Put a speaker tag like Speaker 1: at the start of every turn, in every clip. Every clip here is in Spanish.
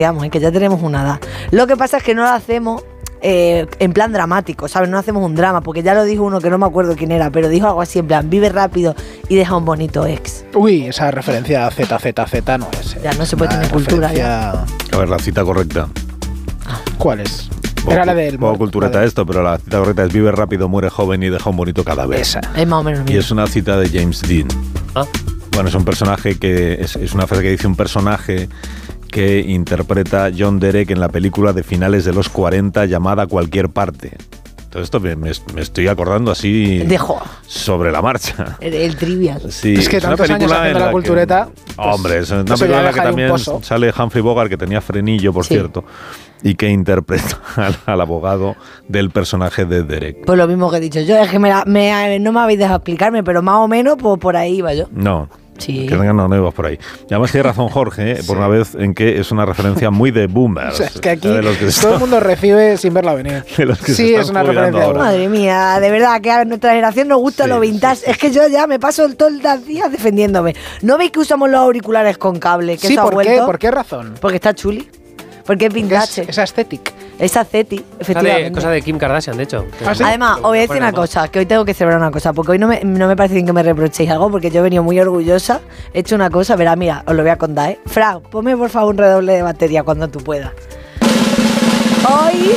Speaker 1: digamos, que ya tenemos una edad. Lo que pasa es que no lo hacemos en plan dramático, ¿sabes? No hacemos un drama, porque ya lo dijo uno que no me acuerdo quién era, pero dijo algo así en plan, vive rápido y deja un bonito ex.
Speaker 2: Uy, esa referencia a ZZZ no es.
Speaker 1: Ya no se puede tener cultura ya.
Speaker 3: A ver, la cita correcta.
Speaker 2: ¿Cuál es? Era la del...
Speaker 3: Poco cultureta esto, pero la cita correcta es vive rápido, muere joven y deja un bonito cadáver.
Speaker 2: Esa.
Speaker 1: Es más o menos
Speaker 3: Y es una cita de James Dean.
Speaker 4: Ah.
Speaker 3: Bueno, es un personaje que... Es una frase que dice un personaje que interpreta John Derek en la película de finales de los 40 llamada Cualquier parte. Todo esto me estoy acordando así
Speaker 1: Dejo.
Speaker 3: sobre la marcha.
Speaker 1: El trivial.
Speaker 3: Sí,
Speaker 2: Es que
Speaker 3: una
Speaker 2: tantos años
Speaker 3: película
Speaker 2: haciendo
Speaker 3: en
Speaker 2: la cultureta...
Speaker 3: hombre, es una
Speaker 2: eso
Speaker 3: película
Speaker 2: ya
Speaker 3: en la que
Speaker 2: deja ahí un
Speaker 3: también
Speaker 2: pozo.
Speaker 3: sale Humphrey Bogart, que tenía frenillo, por cierto, y que interpreta al abogado del personaje de Derek.
Speaker 1: Pues lo mismo que he dicho yo, es que no me habéis dejado explicarme, pero más o menos por ahí iba yo.
Speaker 3: No.
Speaker 1: Sí.
Speaker 3: Que no ibas por ahí. Y además tiene razón Jorge, por una vez, en que es una referencia muy de boomers.
Speaker 2: O sea, es que aquí
Speaker 3: de los que
Speaker 2: todo el mundo recibe sin verla venir.
Speaker 3: De los que
Speaker 2: sí,
Speaker 3: se
Speaker 2: es
Speaker 3: están
Speaker 2: una
Speaker 3: jubilando
Speaker 2: referencia.
Speaker 3: ahora.
Speaker 1: Madre mía, de verdad que a nuestra generación nos gusta lo vintage. Es que yo ya me paso todos los días defendiéndome. ¿No veis que usamos los auriculares con cable? Que
Speaker 2: Sí,
Speaker 1: eso ha
Speaker 2: ¿por qué?
Speaker 1: vuelto?
Speaker 2: ¿Por qué razón?
Speaker 1: Porque está chuli. Porque es vintage.
Speaker 2: Es aesthetic.
Speaker 1: Es aesthetic, efectivamente.
Speaker 4: Cosa de Kim Kardashian, de hecho.
Speaker 2: ¿Ah, sí?
Speaker 1: Además, os voy a decir una cosa, que hoy tengo que celebrar una cosa, porque hoy no me parece bien que me reprochéis algo, porque yo he venido muy orgullosa, he hecho una cosa, verá, mira, os lo voy a contar, Fra, ponme por favor un redoble de batería cuando tú puedas. Hoy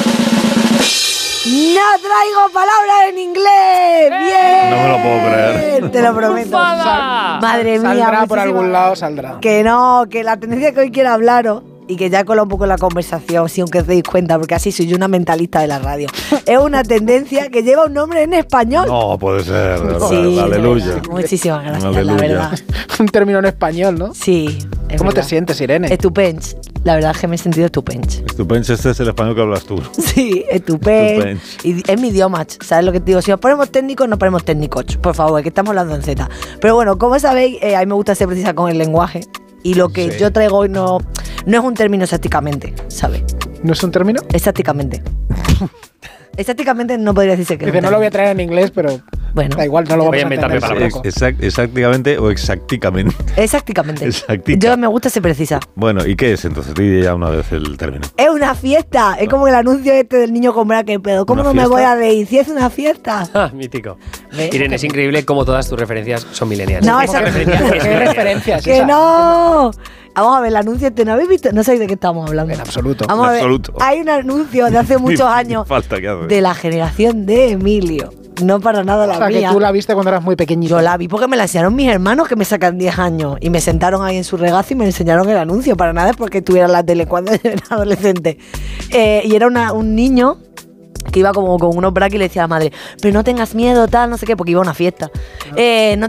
Speaker 1: no traigo palabras en inglés. ¡Bien!
Speaker 3: No me lo puedo creer.
Speaker 1: Te lo prometo. Madre mía.
Speaker 2: Saldrá por
Speaker 1: muchísimas-
Speaker 2: algún lado, saldrá.
Speaker 1: Que no, que la tendencia que hoy quiero hablaros y que ya cola un poco la conversación, si aunque os deis cuenta, porque así soy yo una mentalista de la radio. Es una tendencia que lleva un nombre en español.
Speaker 3: No, puede ser, de verdad.
Speaker 1: Sí,
Speaker 3: Aleluya.
Speaker 1: de verdad. Muchísimas gracias,
Speaker 3: Aleluya.
Speaker 1: la verdad.
Speaker 2: Un término en español, ¿no?
Speaker 1: Sí. es
Speaker 2: ¿Cómo te
Speaker 1: verdad.
Speaker 2: sientes, Irene?
Speaker 1: Estupends. La verdad es que me he sentido estupends.
Speaker 3: Estupendo, este es el español que hablas tú.
Speaker 1: Sí, estupends. Y es mi idioma, ¿sabes lo que te digo? Si nos ponemos técnicos, nos ponemos técnicos. Por favor, que estamos hablando en Z. Pero bueno, como sabéis, a mí me gusta ser precisa con el lenguaje. Y lo que yo traigo hoy no es un término exactamente, ¿sabes?
Speaker 2: ¿No es un término?
Speaker 1: Exactamente. Exactamente no podría decirse que
Speaker 2: Dice, no lo voy a traer en inglés, pero
Speaker 1: bueno,
Speaker 2: da igual, no lo
Speaker 4: Voy
Speaker 2: vamos
Speaker 4: a
Speaker 2: a
Speaker 4: inventarme
Speaker 2: entender.
Speaker 4: palabras.
Speaker 3: Exactamente o exactamente.
Speaker 1: exactamente.
Speaker 3: Exactica.
Speaker 1: Yo me gusta ser precisa.
Speaker 3: Bueno, ¿y qué es entonces? Di ya una vez el término.
Speaker 1: Es una fiesta. Es como el anuncio este del niño con braque. Pero ¿cómo
Speaker 3: ¿Una
Speaker 1: no me
Speaker 3: fiesta?
Speaker 1: voy a reír si es una fiesta?
Speaker 4: Ah, mítico.
Speaker 1: ¿Ves?
Speaker 4: Irene, es increíble cómo todas tus referencias son millennials.
Speaker 1: No,
Speaker 4: ¿Cómo
Speaker 1: esa
Speaker 4: que referencia?
Speaker 2: ¿Qué
Speaker 4: Es millennial.
Speaker 2: referencia es
Speaker 1: ¡Que
Speaker 2: esa?
Speaker 1: no! Vamos a ver, el anuncio este, ¿no habéis visto? No sabéis de qué estamos hablando.
Speaker 2: En absoluto.
Speaker 1: Vamos
Speaker 3: En
Speaker 1: a ver,
Speaker 3: absoluto.
Speaker 1: hay un anuncio de hace muchos años
Speaker 3: Falta que hace.
Speaker 1: de la generación de Emilio. No para nada la
Speaker 2: O sea,
Speaker 1: mía.
Speaker 2: que tú la viste cuando eras muy pequeñito.
Speaker 1: Yo la vi porque me la enseñaron mis hermanos que me sacan 10 años y me sentaron ahí en su regazo y me enseñaron el anuncio. Para nada es porque tuviera la tele cuando yo era adolescente. Y era un niño que iba como con unos braques y le decía a la madre, pero no tengas miedo, tal, no sé qué, porque iba a una fiesta. No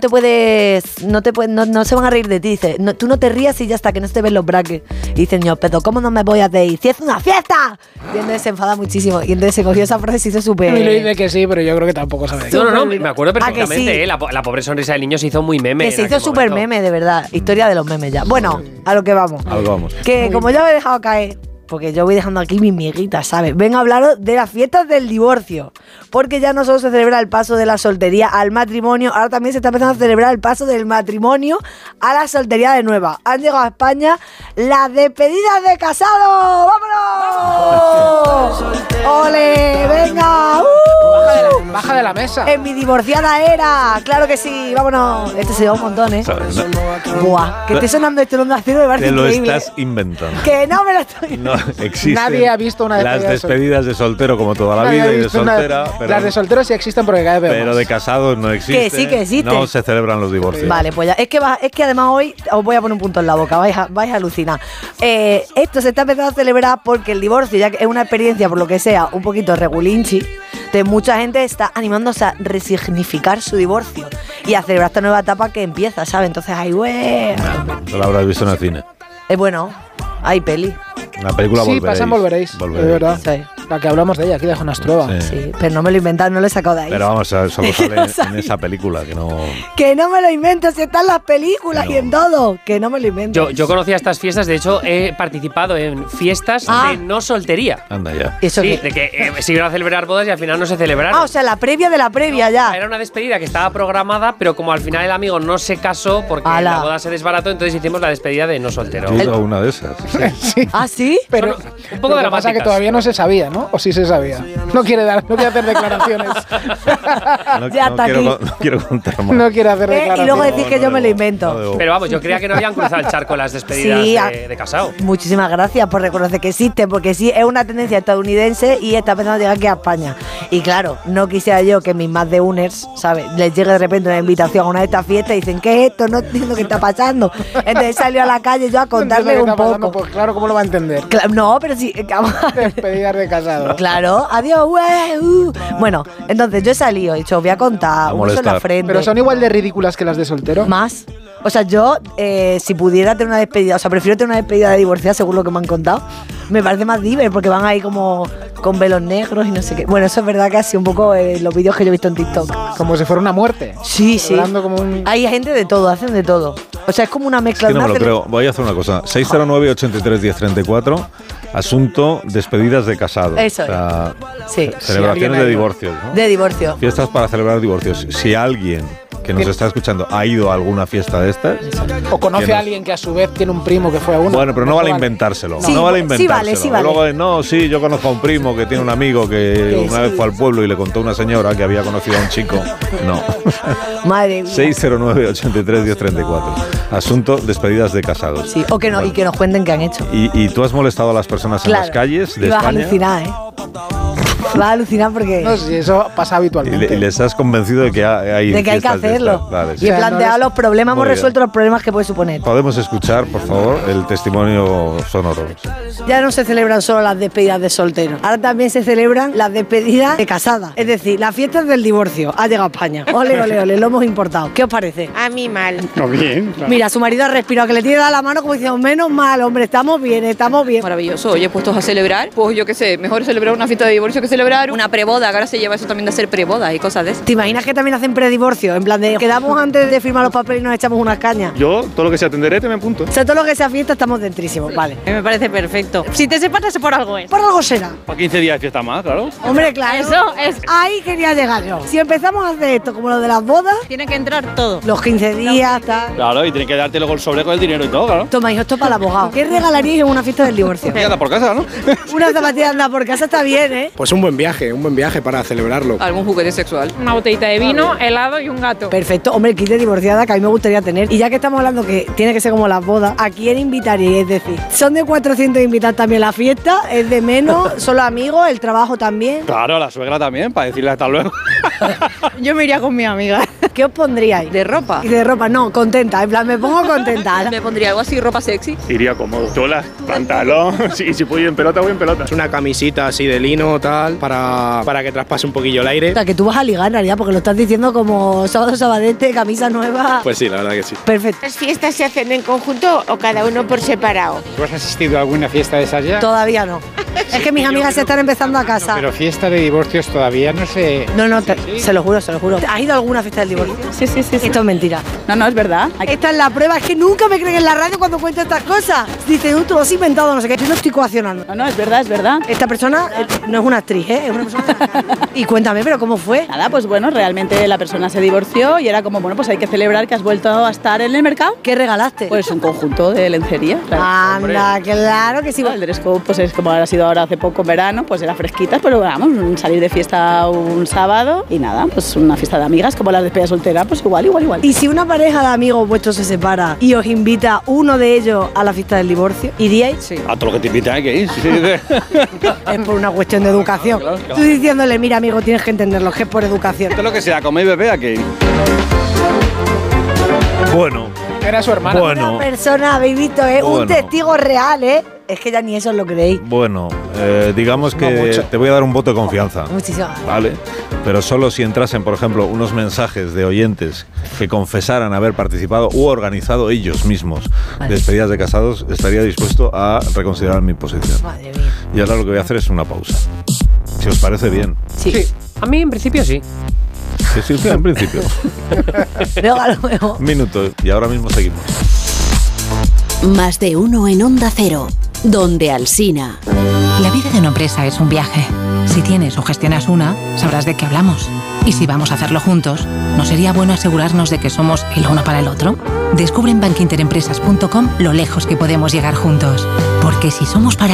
Speaker 1: se van a reír de ti. Dice, no, tú no te rías y ya está, que no se te ven los braques. Y dice el niño, pero ¿cómo no me voy a reír? ¡Si es una fiesta! Y entonces se enfada muchísimo. Y entonces se cogió esa frase y se hizo súper...
Speaker 2: Y le dice que sí, pero yo creo que tampoco sabe.
Speaker 4: No, me acuerdo
Speaker 1: Ah, que
Speaker 4: perfectamente.
Speaker 1: sí.
Speaker 4: La pobre sonrisa del niño se hizo muy meme.
Speaker 1: Que se
Speaker 4: en
Speaker 1: hizo
Speaker 4: aquel
Speaker 1: súper
Speaker 4: momento.
Speaker 1: meme, de verdad. Historia de los memes ya. Bueno, a lo que vamos.
Speaker 3: Algo vamos.
Speaker 1: Que como ya me he dejado caer, porque yo voy dejando aquí mis miguitas, ¿sabes? Vengo a hablaros de las fiestas del divorcio. Porque ya no solo se celebra el paso de la soltería al matrimonio, ahora también se está empezando a celebrar el paso del matrimonio a la soltería de nueva. Han llegado a España las despedidas de casado. ¡Vámonos! ¡Ole! ¡Venga!
Speaker 2: Baja de la mesa.
Speaker 1: En mi divorciada era, claro que sí, vámonos. Este se lleva un montón, ¿eh?
Speaker 3: ¿Sabes? No,
Speaker 1: Buah, que esté sonando esto en Onda Cero me parece
Speaker 3: te lo
Speaker 1: increíble.
Speaker 3: estás inventando.
Speaker 1: Que no me lo estoy...
Speaker 3: No existen.
Speaker 2: Nadie ha visto una
Speaker 3: las
Speaker 2: despedida de
Speaker 3: despedidas de soltero como toda la
Speaker 2: Nadie
Speaker 3: vida
Speaker 2: ha
Speaker 3: y de
Speaker 2: visto una-
Speaker 3: soltera. Pero,
Speaker 2: Las de solteros sí existen porque cada vez veo
Speaker 3: pero
Speaker 2: más.
Speaker 3: de casados no existen.
Speaker 1: Que sí que existen.
Speaker 3: No se celebran los divorcios.
Speaker 1: Vale, pues ya. Es que además hoy os voy a poner un punto en la boca, vais a alucinar. Esto se está empezando a celebrar porque el divorcio, ya que es una experiencia, por lo que sea, un poquito regulinchi, de mucha gente está animándose a resignificar su divorcio y a celebrar esta nueva etapa que empieza, ¿sabes? Entonces, ay, güey.
Speaker 3: No lo habrás visto en el cine.
Speaker 1: Bueno, hay peli.
Speaker 3: En la película
Speaker 2: Sí,
Speaker 3: volveréis.
Speaker 2: pasan volveréis. Es verdad.
Speaker 1: Sí.
Speaker 2: La que hablamos de ella, aquí de Jonas Trueba.
Speaker 1: Sí, pero no me lo he inventado, no lo he sacado de ahí.
Speaker 3: Pero vamos, solo sale
Speaker 1: No sabía.
Speaker 3: en esa película, que no...
Speaker 1: Que no me lo invento, si está en las películas y en todo. Que no me lo invento.
Speaker 4: Yo conocía estas fiestas, de hecho he participado en fiestas de no soltería.
Speaker 3: Anda ya.
Speaker 1: ¿Eso
Speaker 4: Sí,
Speaker 1: qué?
Speaker 4: de que se iban a celebrar bodas y al final no se celebraron.
Speaker 1: Ah, o sea, la previa de la previa ya.
Speaker 4: Era una despedida que estaba programada, pero como al final el amigo no se casó porque
Speaker 1: ¡Hala!
Speaker 4: la boda se desbarató, entonces hicimos la despedida de no soltero.
Speaker 3: Yo he ido a una de esas.
Speaker 2: Sí.
Speaker 1: ¿Ah, sí?
Speaker 2: Pero
Speaker 4: un poco
Speaker 2: lo que pasa es que
Speaker 4: dramáticas.
Speaker 2: todavía no se sabía, ¿no? ¿O sí se sabía? No quiere hacer declaraciones.
Speaker 3: No,
Speaker 1: Ya está aquí.
Speaker 3: no quiero contar más.
Speaker 2: No quiere hacer
Speaker 1: Y
Speaker 2: declaraciones.
Speaker 1: luego decís que yo me lo invento.
Speaker 4: Pero vamos, yo creía que no habían cruzado el charco las despedidas
Speaker 1: Sí,
Speaker 4: de casado.
Speaker 1: Muchísimas gracias por reconocer que existen, porque sí, es una tendencia estadounidense y está empezando a llegar aquí a España. Y claro, no quisiera yo que mis más de uners, ¿sabes? Les llegue de repente una invitación a una de estas fiestas y dicen, ¿qué es esto? No entiendo qué está pasando. Entonces salió a la calle yo a contarle un poco.
Speaker 2: Pues claro, ¿cómo lo va a entender?
Speaker 1: No, pero sí,
Speaker 2: Despedidas de casado.
Speaker 1: claro, adiós, güey. Bueno, entonces yo he salido, he dicho, os voy a contar, un beso en la
Speaker 3: molestar.
Speaker 1: frente.
Speaker 2: Pero son igual de ridículas que las de soltero.
Speaker 1: Más. O sea, yo, si pudiera tener una despedida, o sea, prefiero tener una despedida de divorciada, según lo que me han contado. Me parece más diver, porque van ahí como con velos negros y no sé qué. Bueno, eso es verdad que ha sido un poco los vídeos que yo he visto en TikTok.
Speaker 2: Como si fuera una muerte.
Speaker 1: Sí, sí.
Speaker 2: Hablando como un...
Speaker 1: Hay gente de todo, hacen de todo. O sea, es como una
Speaker 3: Es
Speaker 1: mezcla
Speaker 3: que no me
Speaker 1: de
Speaker 3: lo creo. Voy a hacer una cosa. 609-83-1034. Asunto despedidas de casados.
Speaker 1: Eso
Speaker 3: O sea,
Speaker 1: Sí.
Speaker 3: celebraciones de divorcios, ¿no?
Speaker 1: De divorcio.
Speaker 3: Fiestas para celebrar divorcios. Si alguien que nos está escuchando ha ido a alguna fiesta de estas,
Speaker 2: O conoce
Speaker 3: que no-
Speaker 2: a alguien que a su vez tiene un primo que fue a una.
Speaker 3: bueno, pero no vale
Speaker 2: Vale.
Speaker 3: inventárselo.
Speaker 1: Sí,
Speaker 3: no vale
Speaker 1: sí
Speaker 3: inventárselo.
Speaker 1: vale, sí vale.
Speaker 3: Luego, no, sí, yo conozco a un primo que tiene un amigo que una vez fue al pueblo y le contó a una señora que había conocido a un chico. No.
Speaker 1: Madre mía.
Speaker 3: 609-83-1034. Asunto despedidas de casados.
Speaker 1: Sí, o que no, y que nos cuenten qué han hecho.
Speaker 3: ¿Y tú has molestado a las personas en las calles de
Speaker 1: y vas a
Speaker 3: España?
Speaker 1: alucinar, ¿eh? Vas a alucinar porque...
Speaker 2: No sé, eso pasa
Speaker 3: Y
Speaker 2: habitualmente.
Speaker 3: les has convencido de que hay
Speaker 1: de que hay que
Speaker 3: fiestas de
Speaker 1: hacerlo.
Speaker 3: estas. Vale,
Speaker 1: Y
Speaker 3: sí.
Speaker 1: he
Speaker 2: O sea,
Speaker 1: planteado
Speaker 2: no es-
Speaker 1: los problemas, hemos
Speaker 3: Muy bien.
Speaker 1: resuelto los problemas que puede suponer.
Speaker 3: Podemos escuchar, por favor, el testimonio sonoro.
Speaker 1: Ya no se celebran solo las despedidas de soltero, ahora también se celebran las despedidas de casada. Es decir, las fiestas del divorcio. Ha llegado a España. Ole, ole, ole, lo hemos importado. ¿Qué os parece?
Speaker 5: A mí mal.
Speaker 6: No, bien. Claro.
Speaker 1: Mira, su marido ha respirado, que le tiene dada la mano como diciendo, menos mal, hombre, estamos bien, estamos bien.
Speaker 7: Maravilloso. Oye, puestos a celebrar, pues yo qué sé, mejor celebrar una fiesta de divorcio que celebrar una preboda, que ahora se lleva eso también de hacer prebodas y cosas de esas.
Speaker 1: ¿Te imaginas que también hacen predivorcio? En plan de, quedamos antes de firmar los papeles y nos echamos unas cañas.
Speaker 6: Yo, todo lo que sea tenderete, me apunto.
Speaker 1: O sea, todo lo que sea fiesta estamos dentrísimos, vale.
Speaker 5: Me parece perfecto. Si te separas por algo es.
Speaker 1: Por algo será.
Speaker 6: Para 15 días de fiesta más, claro.
Speaker 1: Hombre, claro.
Speaker 5: Eso es.
Speaker 1: Ahí quería llegar yo. Si empezamos a hacer esto como lo de las bodas,
Speaker 5: Tiene que entrar todo.
Speaker 1: los 15 días, tal.
Speaker 6: Claro, y tienes que darte luego el sobre con el dinero y todo, claro.
Speaker 1: Toma, hijo, esto para el abogado. ¿Qué regalaríais en una fiesta del divorcio?
Speaker 6: Y anda por casa, ¿no?
Speaker 1: Una zapatilla anda por casa está bien, ¿eh?
Speaker 8: Pues un buen viaje para celebrarlo.
Speaker 7: Algún juguete sexual.
Speaker 5: Una botellita de vino, helado y un gato.
Speaker 1: Perfecto. Hombre, el kit de divorciada que a mí me gustaría tener. Y ya que estamos hablando que tiene que ser como las bodas, ¿a quién invitaríais? Es decir, son de 400 invitados también la fiesta, es de menos, solo amigos, el trabajo también.
Speaker 6: Claro, la suegra también, para decirle hasta luego.
Speaker 5: Yo me iría con mi amiga.
Speaker 1: ¿Qué os pondríais?
Speaker 7: De ropa.
Speaker 1: Y de ropa, no, contenta. En plan, me pongo contenta.
Speaker 7: Me pondría algo así, ropa sexy.
Speaker 6: Iría cómodo. Cholas, pantalón. Sí, si puedo ir en pelota, voy en pelota.
Speaker 8: Es una camisita así de lino tal para que traspase un poquillo el aire.
Speaker 1: O sea, que tú vas a ligar en realidad, porque lo estás diciendo como sábado, sabadete, camisa nueva.
Speaker 8: Pues sí, la verdad que sí.
Speaker 1: Perfecto.
Speaker 5: ¿Las fiestas se hacen en conjunto o cada uno por separado?
Speaker 9: ¿Tú has asistido a alguna fiesta de esas ya?
Speaker 1: Todavía no. Es que mis amigas se están empezando a casar.
Speaker 9: Pero fiesta de divorcios todavía no sé.
Speaker 1: No, no, se lo juro, se lo juro. ¿Has ido a alguna fiesta del divorcio?
Speaker 7: Sí, sí, sí.
Speaker 1: Esto es mentira.
Speaker 7: No, no, es verdad.
Speaker 1: Esta es la prueba, es que nunca me creen en la radio cuando cuento estas cosas. Dicen, tú lo has inventado, no sé qué. Yo no estoy coaccionando.
Speaker 7: No, no, es verdad, es verdad.
Speaker 1: Esta persona no es una actriz, ¿eh? Es una persona de la calle. Y cuéntame, ¿pero cómo fue?
Speaker 7: Nada, pues bueno, realmente la persona se divorció y era como, bueno, pues hay que celebrar que has vuelto a estar en el mercado.
Speaker 1: ¿Qué regalaste?
Speaker 7: Pues un conjunto de lencería. Claro.
Speaker 1: Anda, claro que sí.
Speaker 7: El dress code, pues es como ha sido ahora hace poco en verano, pues era fresquitas, pero vamos, salir de fiesta un sábado y nada, pues una fiesta de amigas, como las despedidas solteras, pues igual.
Speaker 1: Y si una pareja de amigos vuestros se separa y os invita uno de ellos a la fiesta del divorcio, ¿iríais?
Speaker 7: Sí.
Speaker 6: A todo lo que te invitan hay que ir. Sí,
Speaker 1: Es por una cuestión de educación.
Speaker 6: Claro, claro.
Speaker 1: Tú diciéndole, mira amigo, tienes que entenderlo, que es por educación.
Speaker 6: Todo lo que sea, comer y beber hay que ir.
Speaker 3: Bueno,
Speaker 2: Era su hermana.
Speaker 3: bueno.
Speaker 1: Una persona, habéis visto, ¿eh? Un
Speaker 3: Bueno.
Speaker 1: testigo real, ¿eh? Es que ya ni eso os lo creéis.
Speaker 3: Bueno, digamos
Speaker 2: No
Speaker 3: que
Speaker 2: mucho.
Speaker 3: te voy a dar un voto de confianza.
Speaker 1: Muchísimo.
Speaker 3: Vale, pero solo si entrasen, por ejemplo, unos mensajes de oyentes que confesaran haber participado u organizado ellos mismos
Speaker 1: Vale.
Speaker 3: despedidas de casados, estaría dispuesto a reconsiderar mi posición.
Speaker 1: Madre mía.
Speaker 3: Y ahora lo que voy a hacer es una pausa. Si os parece bien.
Speaker 1: Sí.
Speaker 4: A mí en principio sí.
Speaker 3: Sí, en principio.
Speaker 1: Luego.
Speaker 3: Un minuto y ahora mismo seguimos.
Speaker 10: Más de uno en Onda Cero, donde Alsina.
Speaker 11: La vida de una empresa es un viaje. Si tienes o gestionas una, sabrás de qué hablamos. Y si vamos a hacerlo juntos, ¿no sería bueno asegurarnos de que somos el uno para el otro? Descubre en bankinterempresas.com lo lejos que podemos llegar juntos. Porque si somos para